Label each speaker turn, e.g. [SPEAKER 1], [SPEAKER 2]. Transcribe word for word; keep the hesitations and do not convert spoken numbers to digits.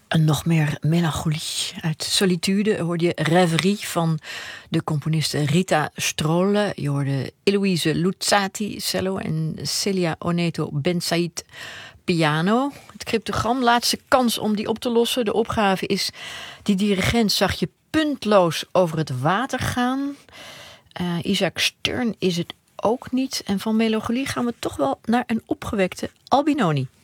[SPEAKER 1] En nog meer melancholie. Uit Solitude hoorde je Rêverie van de componiste Rita Strolle. Je hoorde Eloise Luzzati, cello, en Celia Oneto Bensaïd, piano. Het cryptogram, laatste kans om die op te lossen. De opgave is, die dirigent zag je puntloos over het water gaan. Uh, Isaac Stern is het ook niet. En van melancholie gaan we toch wel naar een opgewekte Albinoni.